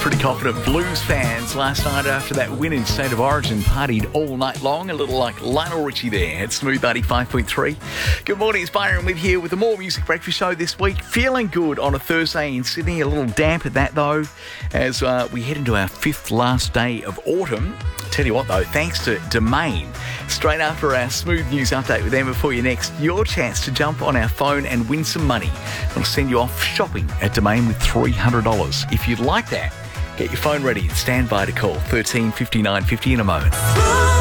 Pretty confident Blues fans last night after that win in State of Origin partied all night long. A little like Lionel Richie there at Smooth 95.3. Good morning, it's Byron with here with the More Music Breakfast Show this week. Feeling good on a Thursday in Sydney. A little damp at that though as we head into our fifth last day of autumn. Tell you what though, thanks to Domain, straight after our Smooth News update with Emma for you next, your chance to jump on our phone and win some money. We'll send you off shopping at Domain with $300. If you'd like that, get your phone ready and stand by to call 13 59 50 in a moment.